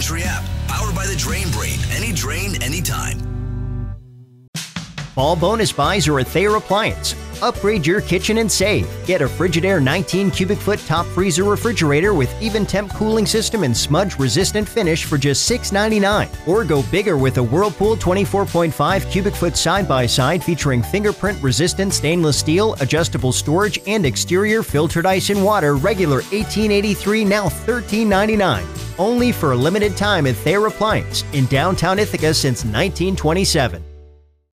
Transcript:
Country app, powered by the Drain Brain. Any drain, anytime. Fall bonus buys are at Thayer Appliance. Upgrade your kitchen and save. Get a Frigidaire 19 cubic foot top freezer refrigerator with even temp cooling system and smudge resistant finish for just $6.99. Or go bigger with a Whirlpool 24.5 cubic foot side by side featuring fingerprint resistant stainless steel, adjustable storage, and exterior filtered ice and water, regular $18.83, now $13.99. Only for a limited time at Thayer Appliance in downtown Ithaca since 1927.